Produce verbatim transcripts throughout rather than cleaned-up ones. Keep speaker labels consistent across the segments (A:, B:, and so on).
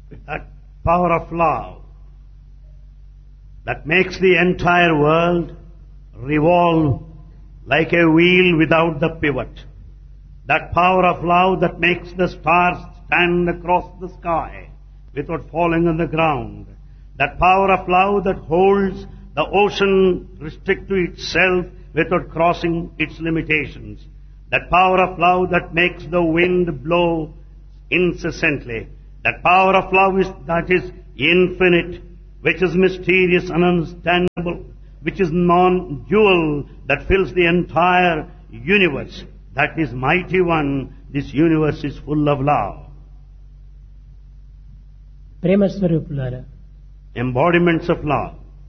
A: That power of love that makes the entire world revolve like a wheel without the pivot. That power of love that makes the stars stand across the sky without falling on the ground. That power of love that holds the ocean restrict to itself without crossing its limitations. That power of love that makes the wind blow incessantly. That power of love is, that is infinite, which is mysterious and ununderstandable, which is non-dual, that fills the entire universe. That is mighty one. This universe is full of love.
B: ప్రేమ స్వరూపులారా,
A: Embodiments of love.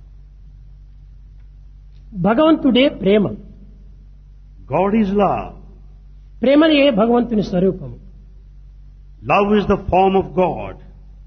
B: భగవంతుడే ప్రేమ.
A: God is love.
B: ప్రేమనే భగవంతుని స్వరూపము.
A: Love is the form of God.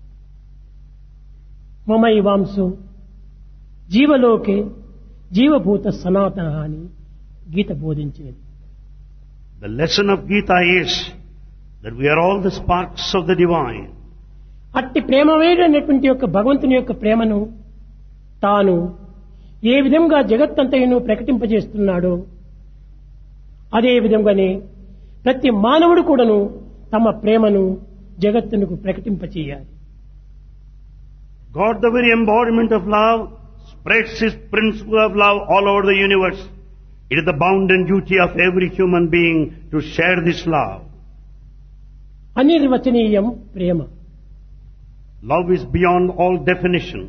B: మమైవాంసు జీవలోకే జీవభూత సనాతన అని గీత బోధించినది.
A: The lesson of Gita is that we are all the sparks of the divine.
B: అట్టి ప్రేమవేడైనటువంటి యొక్క భగవంతుని యొక్క ప్రేమను తాను ఏ విధంగా జగత్తంతయును ప్రకటింపజేస్తున్నాడో అదే విధంగానే ప్రతి మానవుడు కూడాను తమ ప్రేమను జగత్తునకు ప్రకటింపచేయాలి.
A: God, the very embodiment of love, spreads His principle of love all over the universe. It is the bounden duty of every human being to share this love.
B: అనిర్వచనీయం Prema.
A: Love is beyond all definition.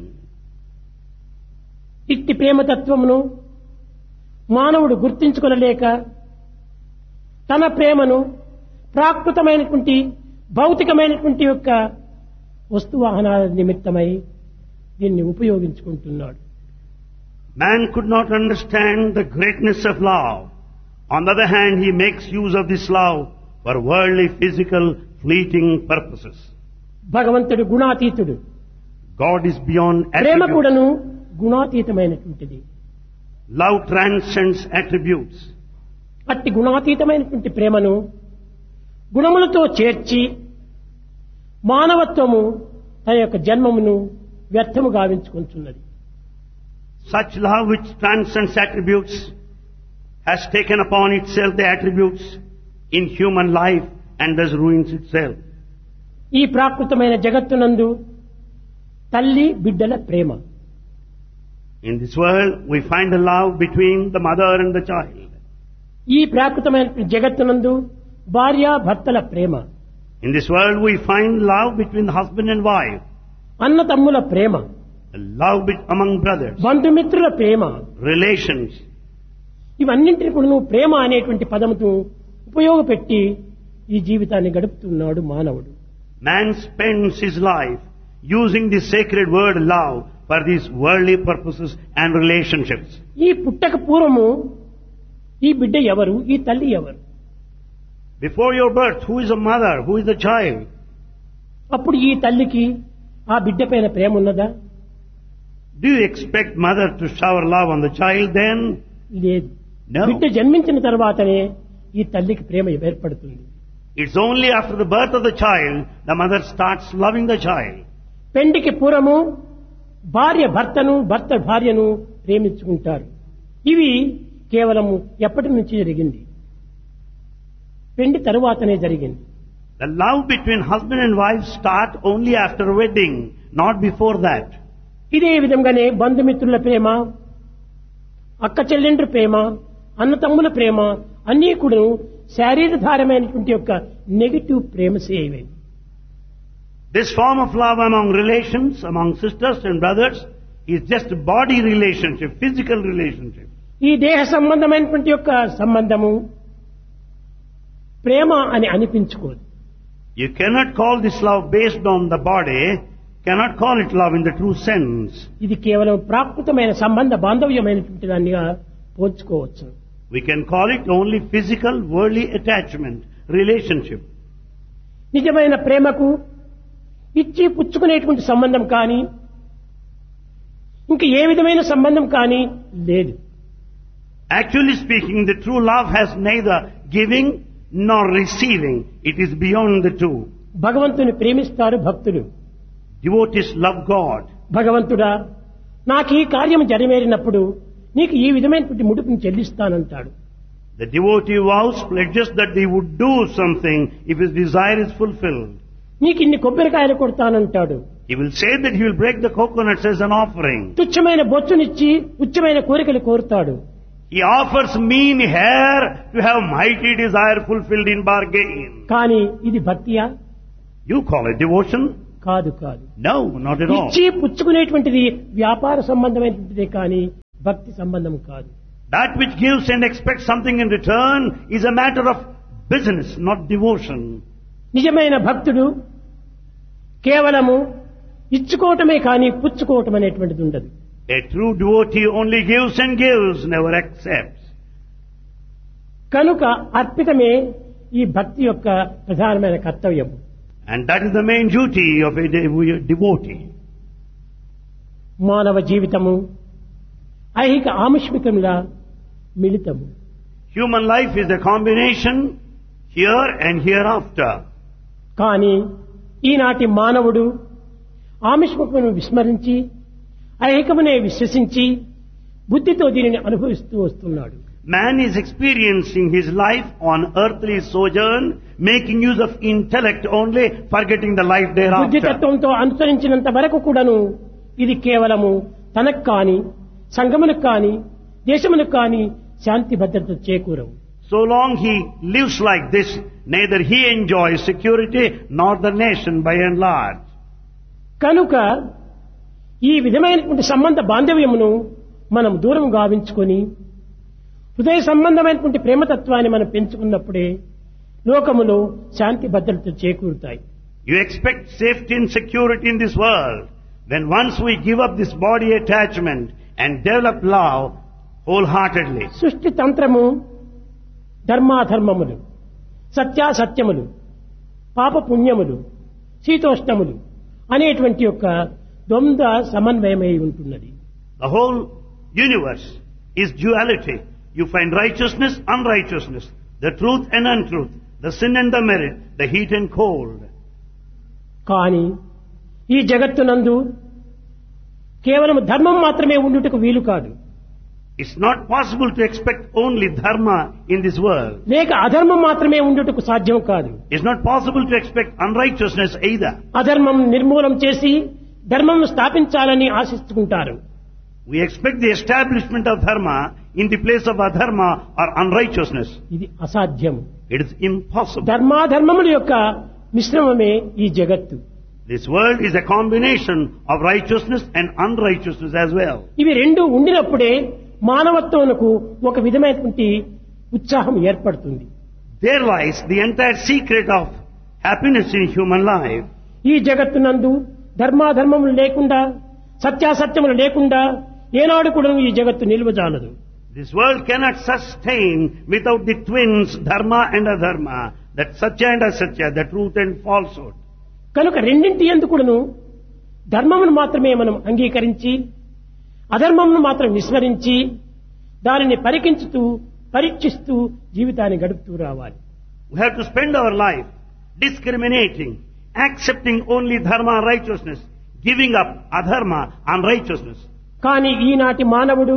B: ఇట్టి ప్రేమతత్వమును మానవుడు గుర్తించుకొనలేక తన ప్రేమను ప్రాకృతమైనటువంటి భౌతికమైనటువంటి యొక్క వస్తువాహనాల నిమిత్తమై దీన్ని ఉపయోగించుకుంటున్నాడు.
A: Man could not understand the greatness of love. On the other hand, he makes use of this love for worldly, physical, fleeting purposes.
B: భగవంతుడు గుణాతీతుడు.
A: God is beyond
B: Prema
A: attributes.
B: కూడాను గుణాతీతమైనటువంటిది.
A: Love transcends attributes.
B: అట్టి గుణాతీతమైనటువంటి ప్రేమను గుణములతో చేర్చి మానవత్వము తన యొక్క జన్మమును వ్యర్థము గావించుకుంటున్నది.
A: Such love which transcends attributes has taken upon itself the attributes in human life and thus ruins itself.
B: ఈ ప్రాకృతమైన జగత్తునందు తల్లి బిడ్డల ప్రేమ.
A: In this world, we find the love between the mother and the child.
B: ఈ ప్రాకృతమైన జగత్తునందు భార్య భర్తల ప్రేమ.
A: In this world, we find love between the husband and wife,
B: అన్న తమ్ముల ప్రేమ,
A: the love be- among brothers,
B: బంధుమిత్రుల ప్రేమ.
A: relations.
B: ఇవన్నింటిని కూడా నువ్వు ప్రేమ అనేటువంటి పదముతో ఉపయోగపెట్టి ఈ జీవితాన్ని గడుపుతున్నాడు మానవుడు.
A: Man spends his life using the sacred word love for these worldly purposes and relationships.
B: ఈ పుట్టక పూర్వము ఈ బిడ్డ ఎవరు, ఈ తల్లి ఎవరు?
A: Before your birth, who is the mother? Who is the child?
B: అప్పుడు ఈ తల్లికి ఆ బిడ్డ పైన ప్రేమ ఉన్నదా?
A: Do you expect mother to shower love on the child then?
B: లేదు.
A: No.
B: బిడ్డ జన్మించిన తర్వాతనే ఈ తల్లికి ప్రేమ ఏర్పడుతుంది.
A: It's only after the birth of the child the mother starts loving the child.
B: పెండికి పూర్వము భార్య భర్తను, భర్త భార్యను ప్రేమించుకుంటారు. ఇవి కేవలము ఎప్పటి నుంచి జరిగింది? పెండి తరువాతనే జరిగింది.
A: The love between husband and wife start only after wedding, not before that.
B: ఇదే విధంగానే బంధుమిత్రుల ప్రేమ, అక్క చెల్లెండ్ర ప్రేమ, అన్న తమ్ముల ప్రేమ అన్నీ కూడా శారీరధారమైనటువంటి యొక్క నెగిటివ్ ప్రేమ సేవే.
A: This form of love among relations, among sisters and brothers, is just body relationship, physical relationship.
B: ఈ దేహ సంబంధమైనటువంటి యొక్క సంబంధము ప్రేమ అని అనిపించుకోదు.
A: You cannot call this love based on the body, cannot call it love in the true sense.
B: ఇది కేవలం ప్రాకృతమైన సంబంధ బాంధవ్యమైనటువంటి దానిగా పోల్చుకోవచ్చు.
A: We can call it only physical, worldly attachment, relationship.
B: నిజమైన ప్రేమకు ఇచ్చి పుచ్చుకునేటువంటి సంబంధం కానీ ఇంక ఏ విధమైన సంబంధం కానీ లేదు.
A: Actually speaking, the true love has neither giving nor receiving. It is beyond the two.
B: భగవంతుని ప్రేమిస్తారు భక్తులు.
A: Devotees love God.
B: భగవంతుడా నాకు ఈ కార్యం జరిమేరినప్పుడు నీకు ఈ విధమైనటువంటి ముడుపుని చెల్లిస్తానంటాడు.
A: The devotee vows, pledges that they would do something if his desire is fulfilled.
B: నీకు ఇన్ని కొబ్బరికాయలు కొడతానంటాడు.
A: He will say that he will break the coconuts as an offering.
B: తుచ్చమైన బొచ్చునిచ్చి ఉచ్చమైన కోరికలు కోరుతాడు.
A: He offers mean hair to have mighty desire fulfilled in bargain.
B: కానీ ఇది భక్తియా?
A: You call it devotion?
B: కాదు కాదు.
A: No, not at all.
B: ఇచ్చి పుచ్చుకునేటువంటిది వ్యాపార సంబంధమైనటువంటిదే కానీ భక్తి సంబంధం కాదు.
A: That which gives and expects something in return is a matter of business, not devotion.
B: నిజమైన భక్తుడు కేవలము ఇచ్చుకోవటమే కానీ పుచ్చుకోవటం అనేటువంటిది ఉండదు.
A: A true devotee only gives and gives, never accepts.
B: కనుక అర్పితమే ఈ భక్తి యొక్క ప్రధానమైన కర్తవ్యం.
A: And that is the main duty of a de- devotee.
B: మానవ జీవితము ఐహిక ఆముష్మికముల మిళితము.
A: Human life is a combination here and hereafter.
B: కానీ ఈనాటి మానవుడు ఆముష్మికమును విస్మరించి ఐహికమునే విశ్వసించి బుద్ధితో దీనిని అనుభవిస్తూ వస్తున్నాడు.
A: Man is experiencing his life on earthly sojourn, making use of intellect only, forgetting the life
B: బుద్ధి
A: thereafter.
B: తత్వంతో అనుసరించినంత వరకు కూడాను ఇది కేవలము తనకు కాని సంఘమునకు కాని దేశమునకు కాని శాంతి భద్రత చేకూరవు.
A: So long he lives like this, neither he enjoys security nor the nation by and large.
B: కనుక ఈ విధమైనటువంటి సంబంధ బాంధవ్యమును మనం దూరం గావించుకొని హృదయ సంబంధమైనటువంటి ప్రేమతత్వాన్ని మనం పెంచుకున్నప్పుడే లోకములో శాంతి భద్రత చేకూరుతాయి.
A: You expect safety and security in this world when once we give up this body attachment and develop love wholeheartedly.
B: సృష్టి తంత్రము ధర్మాధర్మములు సత్యాసత్యములు పాప పుణ్యములు శీతోష్ణములు అనేటువంటి యొక్క ద్వంద్వ సమన్వయమై ఉంటున్నది.
A: The whole universe is duality. You find righteousness, unrighteousness, the truth and untruth, the sin and the merit, the heat and cold.
B: కానీ ఈ జగత్తునందు కేవలం ధర్మం మాత్రమే ఉండుటకు వీలు కాదు.
A: It's not possible to expect only dharma in this world.
B: లేక అధర్మం మాత్రమే ఉండుటకు సాధ్యం కాదు.
A: It's not possible to expect unrighteousness either.
B: అధర్మం నిర్మూలం చేసి ధర్మం స్థాపించాలని ఆశిస్తుంటారు.
A: We expect the establishment of dharma in the place of adharma or unrighteousness.
B: ఇది అసాధ్యం.
A: It is impossible.
B: ధర్మాధర్మముల యొక్క మిశ్రమమే ఈ జగత్తు.
A: This world is a combination of righteousness and unrighteousness as well.
B: ఇవి రెండు ఉండినప్పుడే మానవత్వమునకు ఒక విధమైనటువంటి ఉత్సాహం ఏర్పడుతుంది.
A: There lies the entire secret of happiness in human life.
B: ఈ జగత్తునందు ధర్మాధర్మములు లేకుండా సత్యాసత్యములు లేకుండా ఏనాడు కూడా ఈ జగత్తు నిలువజాలదు.
A: This world cannot sustain without the twins dharma and adharma, that satya and asatya, the truth and falsehood.
B: కనుక రెండింటి యందు కూడాను ధర్మమును మాత్రమే మనం అంగీకరించి అధర్మమును మాత్రం విస్మరించి దానిని పరికించుతూ పరీక్షిస్తూ జీవితాన్ని గడుపుతూ రావాలి.
A: We have to spend our life discriminating, accepting only dharma and righteousness, giving up adharma and righteousness.
B: కానీ ఈనాటి మానవుడు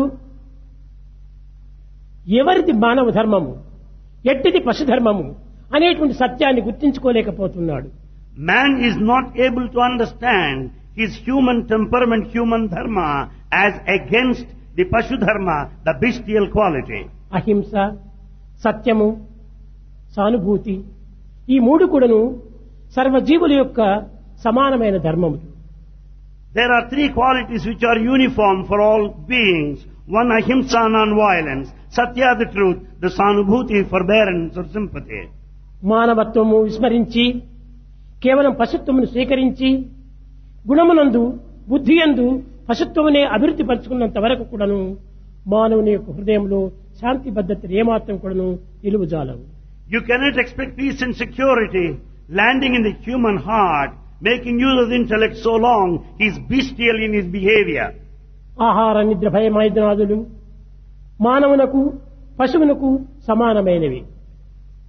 B: ఎవరిది మానవ ధర్మము ఎట్టిది పశుధర్మము అనేటువంటి సత్యాన్ని గుర్తించుకోలేకపోతున్నాడు.
A: Man is not able to understand his human temperament, human dharma, as against the pashu dharma, the bestial quality.
B: అహింస సత్యము సానుభూతి ఈ మూడు కూడాను సర్వజీవుల యొక్క సమానమైన ధర్మములు.
A: There are three qualities which are uniform for all beings. One, ahimsa, non-violence. Satya, the truth. The sanubhuti, forbearance or sympathy.
B: మానవత్వము విస్మరించి కేవలం పశుత్వమును స్వీకరించి గుణమునందు బుద్ధియందు పశుత్వమునే అభివృద్ధి పరుచుకున్నంత వరకు కూడాను మానవుని యొక్క హృదయంలో శాంతి భద్రతలు ఏమాత్రం కూడాను నిలువజాలవు.
A: You cannot expect peace and security landing in the human heart, making use of the intellect so long he is bestial in his behavior.
B: ఆహార నిద్ర భయమైదనాదులు మానవునకు పశువునకు సమానమైనవి.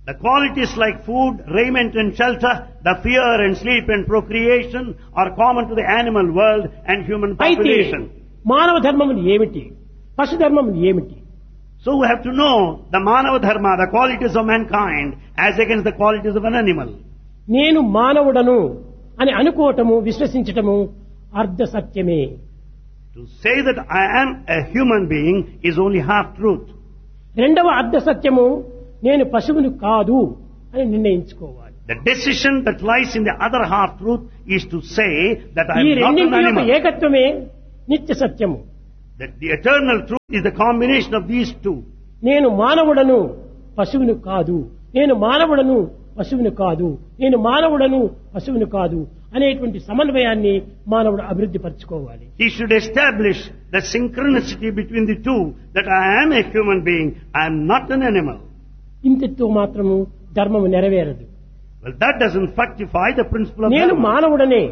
A: The qualities like food, raiment and shelter, the fear and sleep and procreation are common to the animal world and human
B: అయితే
A: population.
B: మానవ ధర్మములు ఏమిటి, పశు ధర్మములు ఏమిటి?
A: So we have to know the Manava Dharma, the qualities of mankind as against the qualities of an animal.
B: నేను మానవుడను అని అనుకోవటము, విశ్వసించటము అర్ధ సత్యమే.
A: To say that I am a human being is only half truth.
B: రెండవ అర్ధ సత్యము నేను పశువును కాదు అని నిర్ణయించుకోవాలి.
A: The decision that lies in the other half truth is to say that I
B: ఈ
A: am not an
B: రెండింటి యొక్క
A: animal.
B: ఏకత్వమే నిత్య సత్యము.
A: That the eternal truth is the combination of these two.
B: నేను మానవుడను పశువును కాదు, నేను మానవుడను పశువును కాదు, నేను మానవుడను పశువును కాదు అనేటువంటి సమన్వయాన్ని మానవుడు అభివృద్ధి పరచుకోవాలి.
A: He should establish the synchronicity between the two, that I am a human being, I am not an animal.
B: ఇంతతో మాత్రము ధర్మము నెరవేరదు.
A: Well, that doesn't fructify the principle of
B: నేను
A: dharma.
B: మానవుడనే,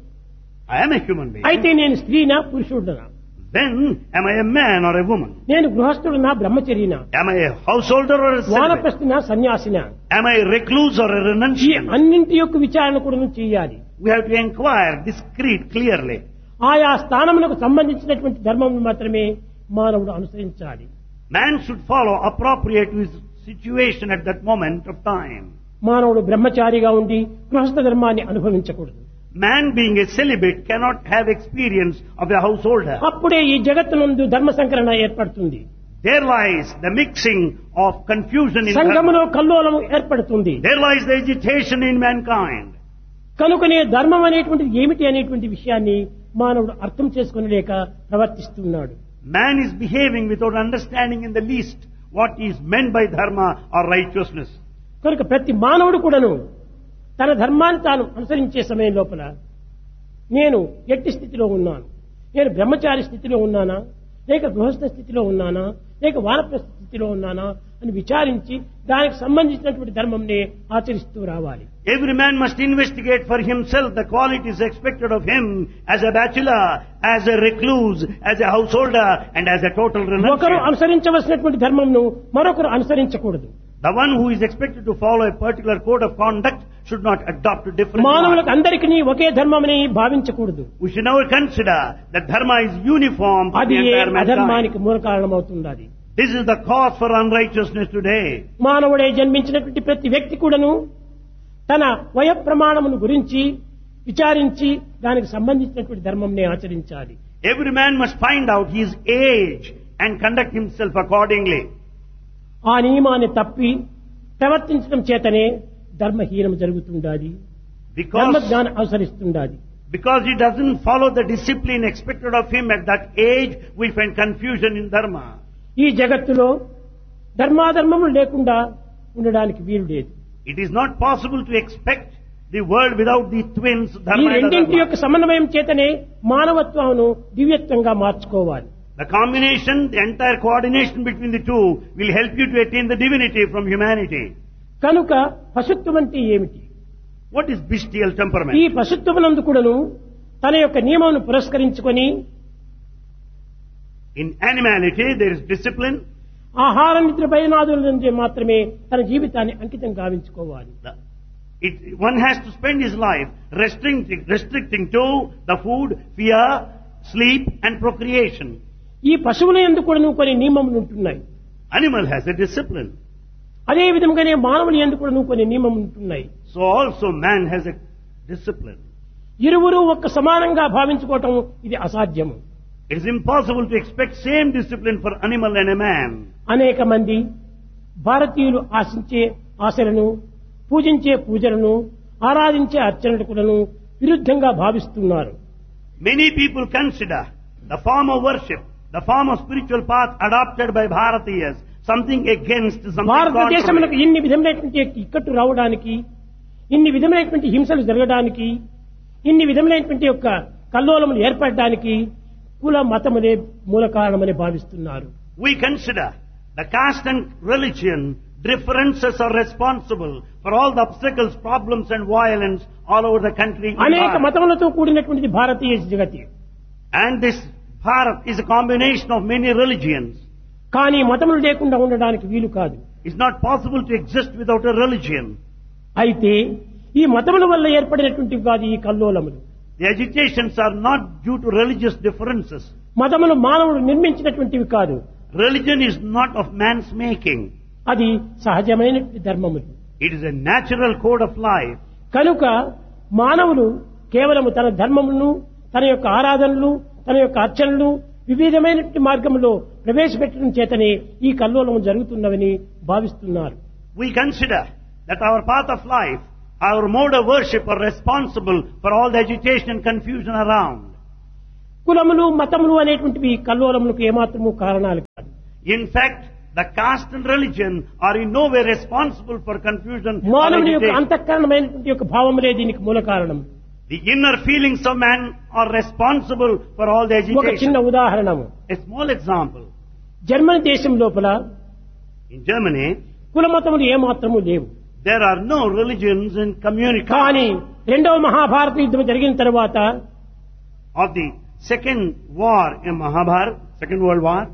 A: I am a human being.
B: అయితే నేను స్త్రీనా పురుషుడనా?
A: Then, am I a man or a woman?
B: నేను గృహస్థుడనా బ్రహ్మచర్యనా?
A: Am I a householder or a celibate?
B: వానప్రస్థునా సన్యాసినా?
A: Am I a recluse or a
B: ఈ
A: renunciant?
B: అన్నింటి యొక్క విచారణ కూడా చేయాలి.
A: We have to inquire discreet, clearly.
B: ఆయా స్థానములకు సంబంధించినటువంటి ధర్మం మాత్రమే మానవుడు అనుసరించాలి.
A: Man should follow appropriate to his situation at that moment of time.
B: మానవుడు బ్రహ్మచారిగా ఉండి గృహస్థ ధర్మాన్ని అనుభవించకూడదు.
A: Man being a celibate cannot have experience of a householder.
B: అప్పుడే ఈ జగత్తునందు ధర్మ సంకరణ ఏర్పడుతుంది.
A: There lies the mixing of confusion in
B: సంఘములో
A: dharma.
B: కల్లోలము ఏర్పడుతుంది.
A: There lies the agitation in mankind.
B: కనుకనే ధర్మం అనేటువంటిది ఏమిటి అనేటువంటి విషయాన్ని మానవుడు అర్థం చేసుకునలేక ప్రవర్తిస్తున్నాడు.
A: Man is behaving without understanding in the least what is meant by dharma or righteousness.
B: కనుక ప్రతి మానవుడు కూడాను తన ధర్మాన్ని తాను అనుసరించే సమయం లోపల నేను ఎట్టి స్థితిలో ఉన్నాను, నేను బ్రహ్మచారి స్థితిలో ఉన్నానా, లేక గృహస్థ స్థితిలో ఉన్నానా, లేక వానప్రస్థ స్థితిలో ఉన్నానా అని విచారించి దానికి సంబంధించినటువంటి ధర్మంని ఆచరిస్తూ రావాలి.
A: Every man must investigate for himself the qualities expected of him as a bachelor, as a recluse, as a householder and as a total
B: ఒకరు
A: renunciant.
B: అనుసరించవలసినటువంటి ధర్మంను మరొకరు అనుసరించకూడదు.
A: The one who is expected to follow a particular code of conduct should not adopt a different
B: మానవులకు
A: one.
B: అందరికీ ఒకే ధర్మమని భావించకూడదు.
A: We should never consider that dharma is uniform for
B: అది
A: the
B: A
A: entire mankind.
B: అధర్మానికి మూల కారణమవుతున్నది.
A: This is the cause for unrighteousness today.
B: మానవుడే జన్మించినటువంటి ప్రతి వ్యక్తి కూడాను తన వయ ప్రమాణమును గురించి విచారించి దానికి సంబంధించినటువంటి ధర్మంనే ఆచరించాలి.
A: Every man must find out his age and conduct himself accordingly.
B: ఆ నియమాన్ని తప్పి ప్రవర్తించడం చేతనే ధర్మహీనం జరుగుతుండాలి,
A: Because,
B: ధర్మజ్ఞానం అవసరిస్తుండాలి.
A: because he doesn't follow the discipline expected of him at that age, we find confusion in dharma.
B: ఈ జగత్తులో ధర్మాధర్మములు లేకుండా ఉండడానికి వీలు లేదు.
A: It is not possible to expect the world without the twins
B: ఈ
A: dharma and
B: రెండింటి
A: adharma.
B: యొక్క సమన్వయం చేతనే మానవత్వమును దివ్యత్వంగా మార్చుకోవాలి.
A: The combination, the entire coordination between the two will help you to attain the divinity from humanity.
B: కనుక పశుత్వం అంటే ఏమిటి?
A: What is bestial
B: ఈ
A: temperament?
B: పశుత్వమునందు కూడాను తన యొక్క నియమమును పురస్కరించుకొని
A: In animality, there is discipline.
B: ఆహార నిద్ర భయనాదుల నుండి మాత్రమే తన జీవితాన్ని అంకితం గావించుకోవాలి.
A: The- It, one has to spend his life restricting, restricting to the food, fear, sleep and procreation.
B: ఈ పశువుల యందు కూడాను కొన్ని నియమములు ఉంటున్నాయి.
A: Animal has a discipline.
B: అదే విధంగానే మానవుల యందు కూడాను కొన్ని నియమములు ఉంటున్నాయి.
A: So also man has a discipline.
B: ఇరువురు ఒక్క సమానంగా భావించుకోవటం ఇది అసాధ్యము.
A: It is impossible to expect same discipline for animal and a man.
B: అనేక మంది భారతీయులు ఆశించే ఆశలను, పూజించే పూజలను, ఆరాధించే అర్చనలను విరుద్ధంగా భావిస్తున్నారు.
A: Many people consider the form of worship, the form of spiritual path adopted by Bharatiyas, something against, something
B: భారతదేశంలో
A: contrary.
B: ఇన్ని విధములైనటువంటి ఇక్కట్టు రావడానికి, ఇన్ని విధములైనటువంటి హింసలు జరగడానికి, ఇన్ని విధములైనటువంటి యొక్క కల్లోలములు ఏర్పడడానికి కుల మతములే మూల కారణమని భావిస్తున్నారు.
A: We consider the caste and religion differences are responsible for all the obstacles, problems and violence all over the country. in
B: అనేక
A: Bharat.
B: మతములతో కూడినటువంటిది Bharatiya Jagathi.
A: And this Bharat is a combination of many religions.
B: కానీ మతములు లేకుండా ఉండడానికి వీలు కాదు.
A: It's not possible to exist without a religion.
B: అయితే ఈ మతముల వల్ల ఏర్పడినటువంటివి కాదు ఈ కల్లోలములు.
A: The agitations are not due to religious differences.
B: మతములు మానవుడు నిర్మించినటువంటివి కాదు.
A: Religion is not of man's making.
B: అది సహజమైనటువంటి ధర్మములు.
A: It is a natural code of life.
B: కనుక మానవులు కేవలము తన ధర్మములను, తన యొక్క ఆరాధనలు, తన యొక్క అర్చనలు వివిధమైనటువంటి మార్గంలో ప్రవేశపెట్టడం చేతనే ఈ కల్లోలము జరుగుతున్నవని భావిస్తున్నారు.
A: We consider that our path of life, our mode of worship are responsible for all the agitation and confusion around.
B: కులములు మతములు అనేటువంటివి కల్లోలములకు ఏమాత్రము కారణాలు కాదు.
A: In fact, the caste and religion are in no way responsible for confusion or
B: మానవుని యొక్క
A: agitation.
B: అంతఃకరణమైనటువంటి యొక్క భావములే దీనికి మూల కారణం.
A: The inner feelings of man are responsible for all the
B: ఒక చిన్న
A: agitation.
B: ఉదాహరణము.
A: A small example.
B: Germany దేశం లోపల
A: In Germany,
B: కులమతములు ఏమాత్రము లేవు.
A: there are no religions in community.
B: కానీ రెండవ మహాభారత యుద్ధం జరిగిన తర్వాత
A: Of the second war in Mahabharata, second world war,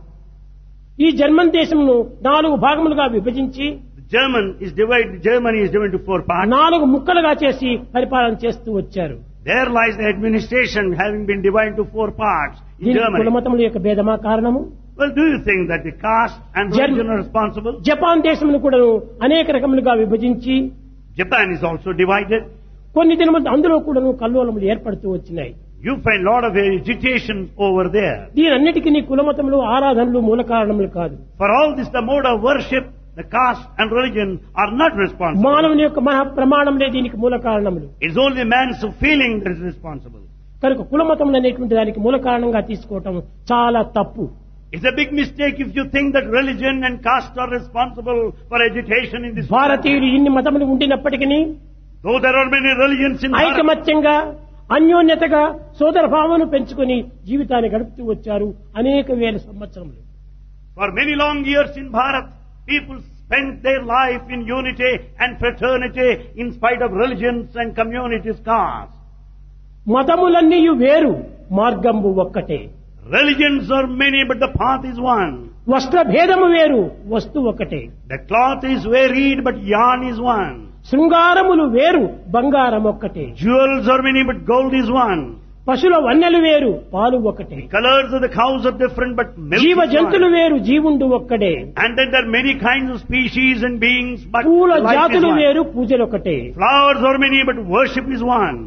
B: ఈ జర్మన్ దేశంను నాలుగు భాగములుగా విభజించి
A: German is divided, Germany is divided into four parts.
B: నాలుగు ముక్కలుగా చేసి పరిపాలన చేస్తూ వచ్చారు.
A: There lies the administration having been divided into four parts in
B: దీనికి
A: Germany.
B: కులమతముల యొక్క భేదమా కారణము?
A: Well, do you think that the caste and
B: Germ-
A: religion are responsible?
B: Japan దేశమును కూడా అనేక రకములుగా విభజించి
A: Japan is also divided.
B: కొన్ని దినములు అందులో కూడా కల్లోలములు ఏర్పడుతూ వచ్చినాయి.
A: You find a lot of agitation over there.
B: దీనన్నిటికీ నీ కులమతములు ఆరాధనలు మూల కారణములు కాదు.
A: For all this, the mode of worship, the caste and religion are not responsible.
B: మానవుని యొక్క మహా ప్రమాణములే దీనికి మూల కారణములు.
A: It's only man's feeling that is responsible.
B: కనుక కులమతములు అనేటువంటి దానికి మూల కారణంగా తీసుకోవటం చాలా తప్పు.
A: It's a big mistake if you think that religion and caste are responsible for agitation in this world.
B: భారతీయులు ఇన్ని మతములు ఉండినప్పటికీ
A: Though there are many religions in Bharat,
B: ఐకమత్యంగా అన్యోన్యతగా సోదర భావను పెంచుకొని జీవితాన్ని గడుపుతూ వచ్చారు అనేక వేల సంవత్సరములు.
A: for many long years in Bharat, people spent their life in unity and fraternity in spite of religions and communities, caste.
B: మతములన్నీ వేరు, మార్గంబు ఒక్కటే.
A: Religions are many, but the path is one.
B: వస్త్ర భేదము వేరు, వస్తు ఒకటే.
A: The cloth is varied, but yarn is one.
B: శృంగారములు వేరు, బంగారం ఒక్కటే.
A: Jewels are many, but gold is one.
B: పశుల వన్నెలు వేరు, పాలు ఒకటే.
A: Colors of the cows are different, but milk
B: జీవ
A: is
B: జంతులు
A: one.
B: వేరు, జీవుండు ఒక్కడే.
A: And then there are many kinds of species and beings, but
B: పూల
A: life is
B: జాతులు
A: one.
B: వేరు, పూజలు ఒకటే.
A: Flowers are many, but worship is one.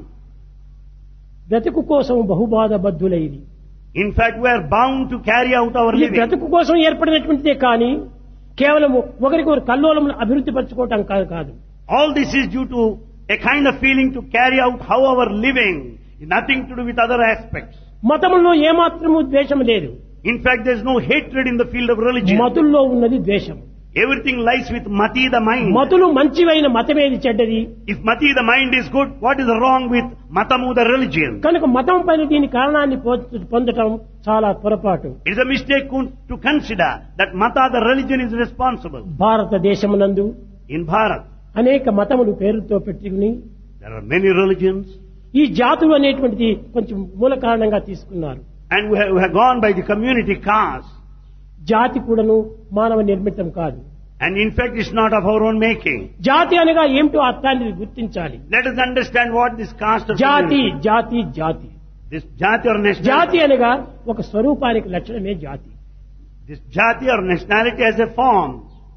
B: బ్రతుకు కోసం బహుబాధ బద్ధులైది.
A: In fact, we are bound to carry out our
B: ఈ
A: living.
B: బ్రతుకు కోసం ఏర్పడినటువంటిదే కానీ కేవలం ఒకరికొకరు కల్లోలమును అభివృద్ధి పరచుకోవటం కాదు కాదు
A: All this is due to a kind of feeling to carry out how our living, nothing to do with other aspects.
B: మతములో ఏమాత్రము ద్వేషం లేదు.
A: In fact, there is no hatred in the field of religion.
B: మతుల్లో ఉన్నది ద్వేషం.
A: Everything lies with mati, the mind.
B: మతులు మంచివైన మతమేది చెడ్డది.
A: If mati, the mind is good, what is wrong with matamu, the religion?
B: కనుక మతం పైన దీని కారణాన్ని పొంద- పొందటం చాలా పొరపాటు.
A: It is a mistake to consider that mata, the religion, is responsible.
B: భారతదేశమునందు
A: In Bharat,
B: అనేక మతములు పేరుతో పెట్టుకుని
A: there are many religions,
B: ఈ జాతులు అనేటువంటిది కొంచెం మూల కారణంగా తీసుకున్నారు.
A: and we have, we have gone by the community caste.
B: జాతి కూడాను మానవ నిర్మితం కాదు.
A: And in fact, it's not of our own making.
B: జాతి అనగా ఏమిటో అర్థాన్ని గుర్తించాలి.
A: Let us understand what this caste of
B: జాతి
A: community-
B: జాతి జాతి
A: this jati or
B: జాతి
A: nationality,
B: అనగా ఒక స్వరూపానికి లక్షణమే జాతి.
A: this jati or nationality as a form,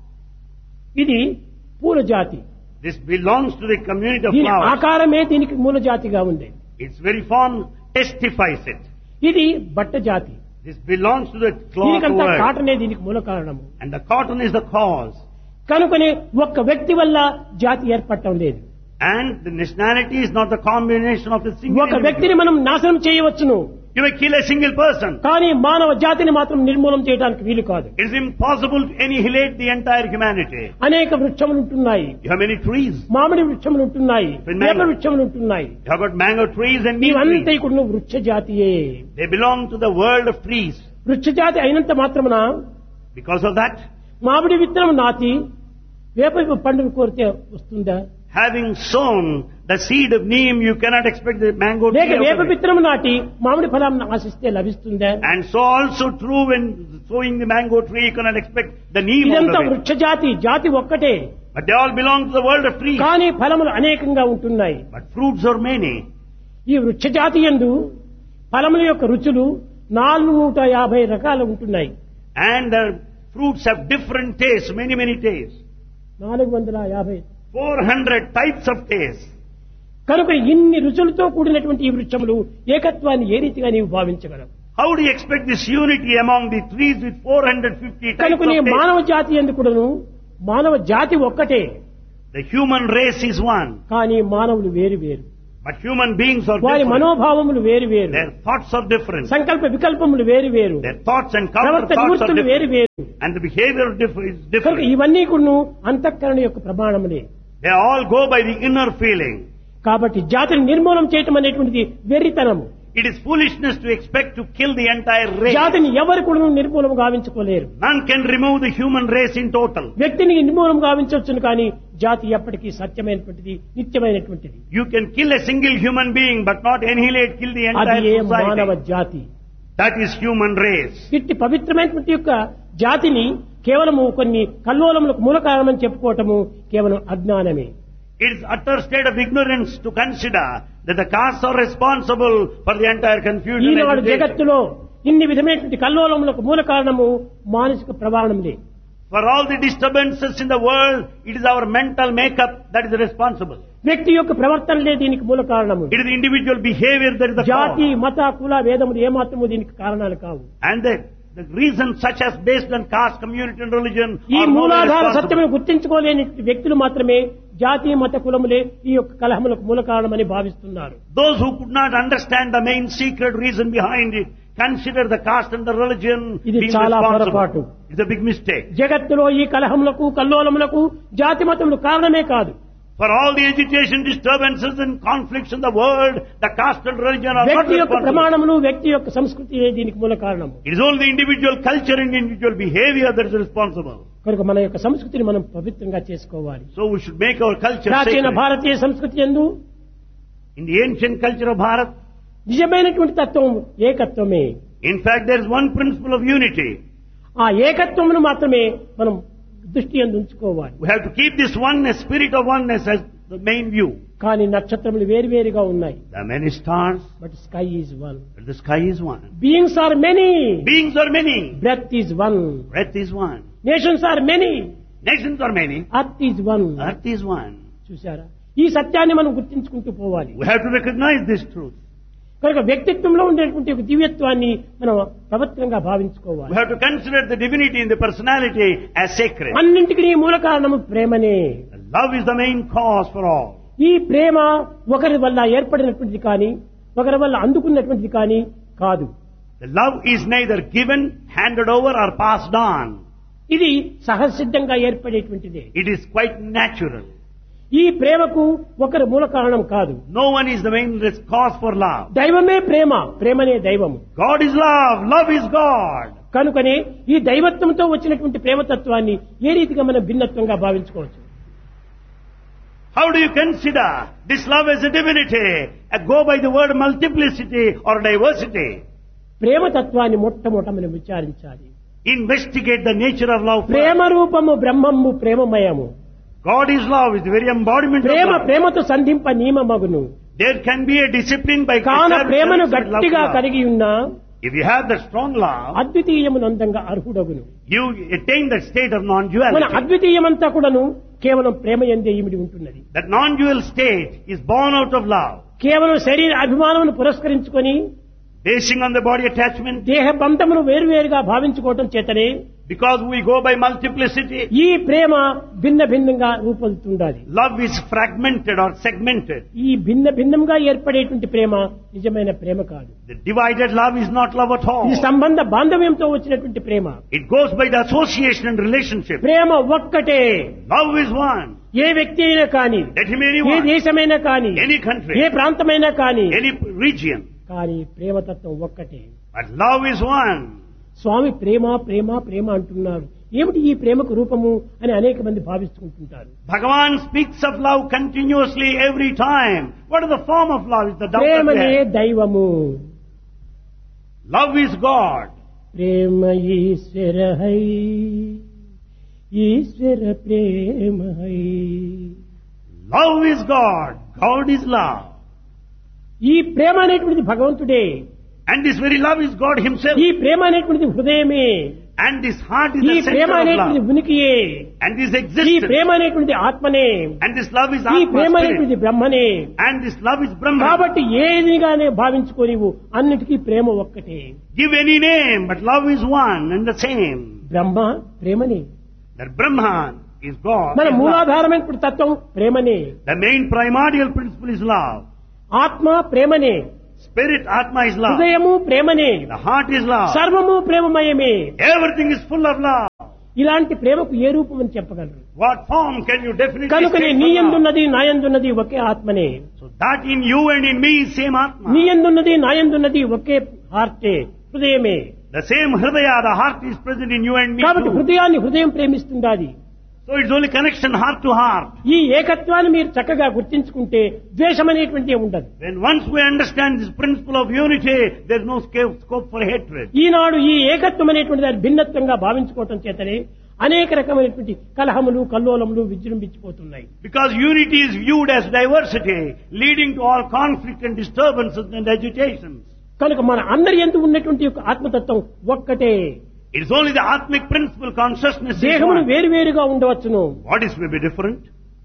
B: ఇది పూల జాతి.
A: this belongs to the community of
B: దీని
A: flowers.
B: ఆకారమే దీనికి మూల జాతిగా ఉంది.
A: Its very form testifies it.
B: ఇది బట్ట జాతి.
A: This belongs to the cloth
B: దీనికంతా
A: world.
B: కాటనే దీనికి మూల కారణము.
A: And the cotton is the cause.
B: కనుకనే ఒక్క వ్యక్తి వల్ల జాతి ఏర్పడటం లేదు.
A: And the nationality is not the combination of a single
B: ఒక వ్యక్తిని
A: individual.
B: మనం నాశనం చేయవచ్చును,
A: You may kill a single person.
B: కానీ మానవ జాతిని మాత్రం నిర్మూలన చేయడానికి వీలు కాదు.
A: It is impossible to annihilate the entire humanity.
B: అనేక వృక్షములు ఉంటున్నాయి,
A: You have many trees.
B: మామిడి వృక్షములు ఉంటున్నాయి,
A: Mango.
B: వేప వృక్షములు ఉంటున్నాయి.
A: You have got mango trees and neem
B: ఇవంతా
A: trees.
B: కూడా వృక్ష జాతియే.
A: They belong to the world of trees.
B: వృక్ష జాతి అయినంత మాత్రమున
A: Because of that,
B: మామిడి విత్తనం నాటి వేప పండును కోరితే వస్తుందా?
A: Having sown the seed of neem, you cannot expect the mango tree.
B: లేక
A: out
B: వేప
A: of it.
B: విత్తనం నాటి మామిడి ఫలం ఆశిస్తే లభిస్తుందా?
A: And so also true when sowing the mango tree, you cannot expect the neem out
B: ఇదంతా
A: of it.
B: వృక్ష జాతి జాతి ఒక్కటే,
A: But they all belong to the world of trees.
B: కానీ ఫలములు అనేకంగా ఉంటున్నాయి.
A: But fruits are many.
B: ఈ వృక్ష జాతి యందు ఫలముల యొక్క రుచులు నాలుగు నూట యాభై రకాలు ఉంటున్నాయి.
A: And the fruits have different tastes, many, many tastes.
B: నాలుగు వందల యాభై
A: four hundred types of tastes.
B: కనుక ఇన్ని రుచులతో కూడినటువంటి ఈ వృక్షములు ఏకత్వాన్ని ఏ రీతిగా నీవు భావించగలవు?
A: How do you expect this unity among the trees with four hundred fifty types
B: కనుక
A: of
B: నీ
A: tastes?
B: మానవ జాతి ఎందుకును మానవ జాతి ఒక్కటే,
A: The human race is one.
B: కానీ మానవులు వేరు వేరు,
A: But human beings are
B: వారి
A: different.
B: మనోభావములు వేరు వేరు,
A: Their thoughts are different.
B: సంకల్ప వికల్పములు వేరు వేరు,
A: Their thoughts and
B: ప్రవర్తన
A: counter thoughts are
B: వృత్తులు వేరు
A: different.
B: వేరు.
A: And the behavior differ- is
B: కనుక
A: different.
B: ఇవన్నీ కూడా అంతఃకరణ యొక్క ప్రమాణములే.
A: They all go by the inner feeling.
B: కాబట్టి జాతిని నిర్మూలన చేయటం అనేటువంటిది వెర్రితనము.
A: It is foolishness to expect to kill the entire race.
B: జాతిని ఎవరు కూడా నిర్మూలం గావించుకోలేరు.
A: None can remove the human race in total.
B: వ్యక్తిని నిర్మూలం గావించవచ్చును, కానీ జాతి ఎప్పటికీ సత్యమైనటువంటిది, నిత్యమైనటువంటిది.
A: You can kill a single human being, but not annihilate, kill the
B: అది ఏ
A: entire
B: మానవ
A: society.
B: జాతి.
A: That is human race.
B: ఇట్టి పవిత్రమైనటువంటి యొక్క జాతిని కేవలము కొన్ని కల్లోలములకు మూల కారణమని చెప్పుకోవటము కేవలం అజ్ఞానమే.
A: It is utter state of ignorance to consider that the castes are responsible for the entire confusion. and
B: Eenadu
A: agitation.
B: జగత్తులో ఇన్ని విధమైనటువంటి కల్లోలములకు మూల కారణము మానసిక ప్రవాహంలే.
A: For all the disturbances in the world, it is our mental makeup that is responsible.
B: వ్యక్తి యొక్క ప్రవర్తనలే దీనికి మూల కారణము.
A: It is the individual behavior that is the
B: జాతి
A: cause.
B: మత కుల వేదములు ఏమాత్రము దీనికి కారణాలు కావు.
A: And the, the reasons such as based on caste, community and religion
B: ఈ
A: are more
B: మూలాధార
A: responsible.
B: సత్యమును గుర్తించుకోలేని వ్యక్తులు మాత్రమే జాతి మత కులములే ఈ యొక్క కలహములకు మూల కారణమని భావిస్తున్నారు.
A: Those who could not understand the main secret reason behind it consider the caste and the religion
B: ఇది
A: being
B: చాలా పొరపాటు.
A: responsible. It's a big mistake.
B: జగత్తులో ఈ కలహములకు కల్లోలములకు జాతి మతములు కారణమే కాదు.
A: For all the agitation, disturbances and conflicts in the world, the caste and religion are not
B: వ్యక్తి యొక్క
A: responsible.
B: ప్రమాణములు వ్యక్తి యొక్క సంస్కృతి దీనికి మూల కారణము.
A: It is only individual culture and individual behavior that is responsible.
B: కనుక మన యొక్క సంస్కృతిని మనం పవిత్రంగా చేసుకోవాలి.
A: So we should make our culture
B: ప్రాచీన
A: sacred.
B: భారతీయ సంస్కృతి యందు
A: In the ancient culture of Bharat,
B: నిజమైనటువంటి తత్వం ఏకత్వమే.
A: in fact, there is one principle of unity.
B: ఆ ఏకత్వమును మాత్రమే మనం దృష్టి యందు ఉంచుకోవాలి.
A: We have to keep this oneness, spirit of oneness as the main view.
B: కానీ నక్షత్రములు వేరువేరుగా ఉన్నాయి.
A: There are many stars,
B: but sky is one.
A: but the sky is one.
B: Beings are many.
A: Beings are many.
B: Breath is one.
A: Breath is one.
B: Nations are many.
A: Nations are many.
B: Earth is one.
A: Earth is one.
B: చూసారా, ఈ సత్యాన్ని మనం గుర్తించుకుంటూ పోవాలి.
A: We have to recognize this truth.
B: కనుక వ్యక్తిత్వంలో ఉండేటువంటి ఒక దివ్యత్వాన్ని మనం పవిత్రంగా భావించుకోవాలి.
A: We have to consider the divinity in the personality as sacred.
B: అన్నింటికి మూల కారణము ప్రేమనే.
A: Love is the main cause for all.
B: ఈ ప్రేమ ఒకరి వల్ల ఏర్పడినటువంటిది కానీ ఒకరి వల్ల అందుకున్నటువంటిది కానీ కాదు.
A: The love is neither given, handed over or passed on.
B: ఇది సహసిద్ధంగా ఏర్పడేటువంటిదే.
A: It is quite natural.
B: ఈ ప్రేమకు ఒకరి మూల కారణం కాదు.
A: No one is the main res- cause for love.
B: దైవమే ప్రేమ, ప్రేమనే దైవము.
A: God is love, love is God.
B: కనుకనే ఈ దైవత్వంతో వచ్చినటువంటి ప్రేమతత్వాన్ని ఏ రీతిగా మనం భిన్నత్వంగా భావించుకోవచ్చు?
A: How do you consider this love as a divinity? Uh, Go by the word multiplicity or diversity.
B: ప్రేమతత్వాన్ని మొట్టమొదట మనం విచారించాలి.
A: Investigate the nature of love first.
B: ప్రేమ రూపము బ్రహ్మము ప్రేమమయము.
A: God is love, is the very embodiment of
B: Prema
A: love.
B: ప్రేమతో సంధింప నియమమగును.
A: There can be a discipline by
B: కాన
A: which
B: ప్రేమను
A: service with love
B: గట్టిగా
A: to love.
B: కలిగి ఉన్నా
A: If you have the strong love,
B: అద్వితీయమునందంగా అర్హుడగును.
A: you attain that state of
B: మన
A: non-duality.
B: అద్వితీయమంతా కూడాను కేవలం ప్రేమ యందే ఇమిడి ఉంటున్నది.
A: That non-dual state is born out of love.
B: కేవలం శరీర అభిమానమును పురస్కరించుకొని
A: Basing on the body attachment,
B: దేహ బంధమును వేరువేరుగా భావించుకోవటం చేతనే
A: because we go by multiplicity,
B: ఈ ప్రేమ భిన్న భిన్నంగా రూపొందుతుండాలి.
A: love is fragmented or segmented.
B: ఈ భిన్న భిన్నంగా ఏర్పడేటువంటి ప్రేమ నిజమైన ప్రేమ కాదు.
A: The divided love is not love at all.
B: ఇది సంబంధ బాంధవ్యంతో వచ్చినటువంటి ప్రేమ.
A: It goes by the association and relationship.
B: ప్రేమ ఒక్కటే.
A: Love is one.
B: ఏ వ్యక్తి అయినా కానీ,
A: Let him be
B: A
A: anyone,
B: దేశమైనా కానీ,
A: any country,
B: ఏ ప్రాంతమైనా కానీ,
A: any region.
B: కానీ ప్రేమతత్వం ఒక్కటే.
A: But love is one.
B: స్వామి ప్రేమ ప్రేమ ప్రేమ అంటున్నారు. ఏమిటి ఈ ప్రేమకు రూపము అని అనేక మంది భావిస్తుంటుంటారు.
A: Bhagavan speaks of love continuously every time. What is the form of love? Is the doubt that we
B: ప్రేమనే
A: have.
B: దైవము.
A: Love is God.
B: Prema Eshwara high, Eshwara Prema high.
A: Love is God. God is love.
B: ఈ ప్రేమ అనేటువంటిది భగవంతుడే.
A: And this very love is God himself.
B: ఈ ప్రేమ అనేటువంటిది హృదయమే.
A: And this heart is
B: ఈ
A: the
B: Prema
A: center of
B: అనేటువంటిది
A: love.
B: ఉనికియే.
A: And this
B: ఈ
A: existence.
B: ప్రేమ అనేటువంటిది ఆత్మనే.
A: And this love is
B: ఈ
A: Atma
B: ప్రేమ
A: spirit.
B: అనేటువంటిది బ్రహ్మనే.
A: And this love is Brahma.
B: కాబట్టి ఏదిగానే భావించుకోనివు, అన్నిటికీ ప్రేమ ఒక్కటే.
A: Give any name, but love is one and the same.
B: బ్రహ్మ ప్రేమనే.
A: That Brahman is God.
B: మన
A: is love.
B: మూలాధారమైన తత్వం ప్రేమనే.
A: The main primordial principle is love.
B: ఆత్మ ప్రేమనే.
A: Spirit, Atma is love.
B: హృదయము ప్రేమనే.
A: The heart is love.
B: సర్వము ప్రేమమయమే.
A: Everything is full of love.
B: ఇలాంటి ప్రేమకు ఏ రూపం అని చెప్పగలరు?
A: What form can you definitely
B: కనుకనే
A: state
B: నీ
A: for love?
B: యందున్నది నా యందున్నది ఒకే ఆత్మనే.
A: So that in you and in me is same Atma.
B: నీ యందున్నది నా యందున్నది ఒకే హార్టే, హృదయమే.
A: The same Hridaya, the heart is present in you and me
B: కాబట్టి
A: too.
B: హృదయాన్ని హృదయం ప్రేమిస్తుండాలి.
A: So it's only connection heart to heart.
B: ఈ ఏకత్వాన్ని మీరు చక్కగా గుర్తించుకుంటే ద్వేషం అనేటువంటిది ఉండదు.
A: When once we understand this principle of unity, there's no scope scope for hatred.
B: ఈనాడు ఈ ఏకత్వం అనేటువంటి దాన్ని భిన్నత్వంగా భావించుకోవటం చేతనే అనేక రకమైనటువంటి కలహములు కల్లోలములు విజృంభించిపోతున్నాయి.
A: Because unity is viewed as diversity, leading to all conflict and disturbances and agitations.
B: కనుక మన అందరి యందు ఉన్నటువంటి యొక్క ఆత్మతత్వం ఒక్కటే.
A: It is only the Atmic principle, consciousness is
B: దేహములు
A: one.
B: వేరువేరుగా ఉండవచ్చును.
A: Bodies may be different.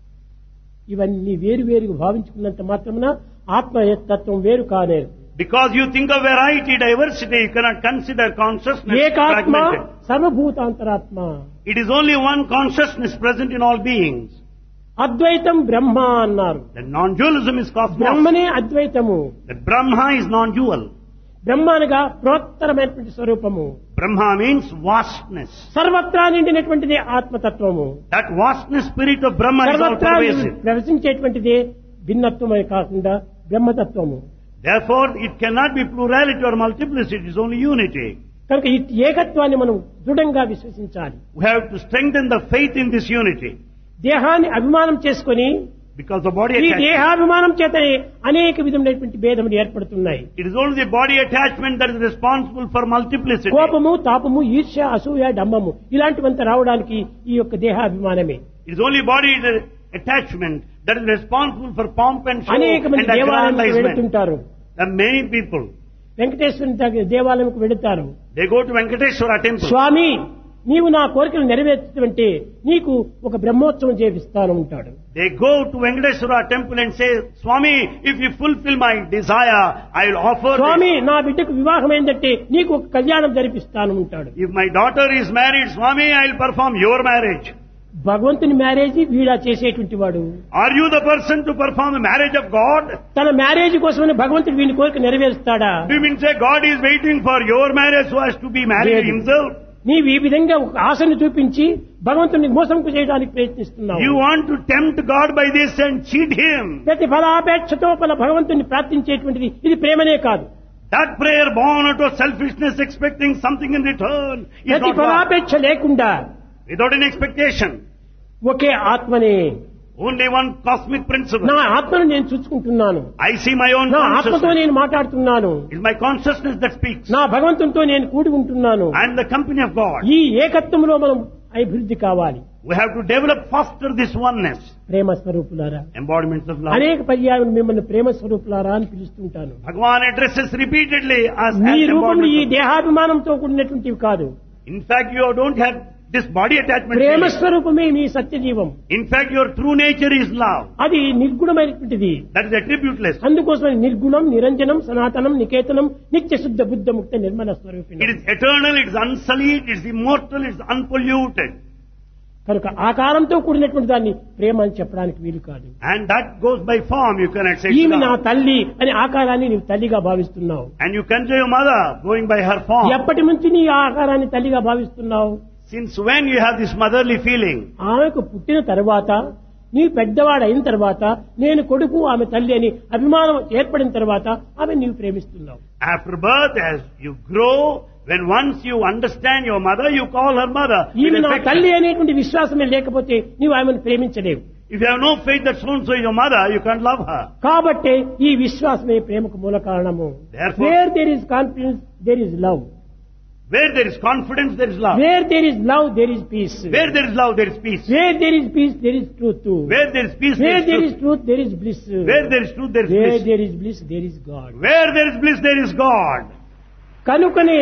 B: ఇవన్నీ వేరువేరుగా భావించుకున్నంత మాత్రమున ఆత్మతత్వం వేరు కానేరు.
A: Because you think of variety, diversity, you cannot consider consciousness
B: ఏకాత్మ
A: fragmented.
B: సర్వభూతాంతరాత్మ.
A: It is only one consciousness present in all beings.
B: అద్వైతం బ్రహ్మ అన్నారు.
A: The non-dualism is cosmos.
B: బ్రహ్మనే అద్వైతము.
A: The Brahma is non-dual.
B: బ్రహ్మ అనగా ప్రోత్తరమైనటువంటి స్వరూపము.
A: Brahma means vastness.
B: సర్వత్రా నిండినటువంటిదే ఆత్మతత్వము.
A: That vastness spirit of Brahma is all
B: సర్వత్రా
A: pervasive.
B: ప్రవచించేటువంటిదే భిన్నత్వమే కాకుండా బ్రహ్మతత్వము.
A: Therefore, it cannot be plurality or multiplicity, it is only unity.
B: కనుక ఈ ఏకత్వాన్ని మనం దృఢంగా విశ్వసించాలి.
A: We have to strengthen the faith in this unity.
B: దేహాన్ని అభిమానం చేసుకొని
A: Because the body
B: ఈ
A: attachment,
B: దేహాభిమానం చేతనే అనేక విధమైనటువంటి భేదములు ఏర్పడుతున్నాయి.
A: it is only the body attachment that is responsible for multiplicity.
B: కోపము తాపము ఈర్ష్య అసూయ డంబము ఇలాంటివంతా రావడానికి ఈ యొక్క దేహాభిమానమే.
A: It is only body attachment that is responsible for pomp and show
B: అనేక మంది
A: and
B: దేవాలయానికి
A: aggrandizement.
B: వెళుతుంటారు.
A: There are many people,
B: వెంకటేశ్వరుని దగ్గర దేవాలయంకు వెళుతారు.
A: they go to Venkateshwara temple.
B: స్వామి నీవు నా కోరికలు నెరవేర్చుతుంటే నీకు ఒక బ్రహ్మోత్సవం చేపిస్తాను ఉంటాడు.
A: They go to Venkateshwara temple and say, Swami, if you fulfill my desire, I will offer
B: Swamy
A: this.
B: నా బిడ్డకు వివాహం ఏంటంటే నీకు ఒక కళ్యాణం జరిపిస్తాను ఉంటాడు.
A: If my daughter is married, Swami, I will perform your marriage.
B: భగవంతుని మ్యారేజీ వీడా చేసేటువంటి వాడు.
A: Are you the person to perform the marriage of God?
B: తన మ్యారేజ్ కోసమని భగవంతుడు వీని కోరిక నెరవేరుస్తాడా?
A: Do you mean say God is waiting for your marriage so as to be married
B: లేదు.
A: himself?
B: నీవు ఈ విధంగా ఒక ఆశను చూపించి భగవంతుని మోసం చేయడానికి ప్రయత్నిస్తున్నావు.
A: You want to tempt God by this and cheat him.
B: ప్రతి ఫలాపేక్షతో ఫల భగవంతుని ప్రార్థించేటువంటిది ఇది ప్రేమనే కాదు.
A: That prayer born out of selfishness, expecting something in return, is
B: ప్రతి
A: not love.
B: ఫలాపేక్ష లేకుండా
A: Without any expectation.
B: ఒకే ఆత్మనే.
A: Only one cosmic principle.
B: నా ఆత్మను నేను చూసుకుంటున్నాను.
A: I see my own
B: నా ఆత్మతో
A: consciousness.
B: నేను మాట్లాడుతున్నాను.
A: It's my consciousness that speaks.
B: నా భగవంతునితో నేను కూడి ఉంటున్నాను.
A: And the company of God.
B: ఈ ఏకత్వంలో మనం అభివృద్ధి కావాలి.
A: We have to develop faster this oneness.
B: ప్రేమ స్వరూపులారా,
A: Embodiments of love.
B: అనేక పర్యాయం మిమ్మల్ని ప్రేమ స్వరూపులారా అని పిలుస్తుంటాను.
A: Bhagavan addresses repeatedly as, as
B: మీ రూపంలో ఈ
A: embodiments of love.
B: దేహాభిమానంతో కూడినటువంటివి కాదు.
A: In fact, you don't have this body attachment.
B: Prema
A: feeling.
B: స్వరూపమే మీ సత్యజీవం.
A: In fact, your true nature is love.
B: అది నిర్గుణమైనటువంటిది.
A: That is attributeless.
B: అందుకోసం నిర్గుణం నిరంజనం సనాతనం నికేతనం నిత్య శుద్ధ బుద్ధ ముక్త నిర్మల స్వరూపిణి.
A: It is eternal, it is unsullied, it is immortal, it is unpolluted.
B: కనుక ఆకారంతో కూడినటువంటి దాన్ని ప్రేమ అని చెప్పడానికి వీలు కాదు.
A: And that goes by form, you cannot say it's
B: ఈమె నా
A: love.
B: తల్లి అని ఆకారాన్ని నీవు తల్లిగా భావిస్తున్నావు.
A: And you consider your mother going by her form.
B: ఎప్పటి నుంచి నీ ఆకారాన్ని తల్లిగా భావిస్తున్నావు?
A: Since when you have this motherly feeling?
B: ఆమెకు పుట్టిన తర్వాత నీవు పెద్దవాడు అయిన తర్వాత నేను కొడుకు ఆమె తల్లి అని అభిమానం ఏర్పడిన తర్వాత ఆమె నీవు ప్రేమిస్తున్నావు.
A: After birth, as you grow, when once you understand your mother, you call her mother.
B: ఈమె నా తల్లి అనేటువంటి విశ్వాసమే లేకపోతే నీవు ఆమెను ప్రేమించలేవు.
A: If you have no faith that so-and-so is your mother, you can't love her.
B: కాబట్టి ఈ విశ్వాసమే ప్రేమకు మూల కారణము.
A: Therefore-
B: wear there is confidence there is love.
A: Where there is confidence, there is love.
B: Wear there is love there is piece.
A: Where there is love, there is peace.
B: Wear there is piece there is truth.
A: Where there is peace,
B: wear
A: there
B: there
A: is
B: is
A: truth.
B: Truth there is bliss.
A: Where there is truth, there is
B: wear
A: bliss.
B: There is bliss there is God.
A: Where there is bliss, there is God.
B: కనుకనే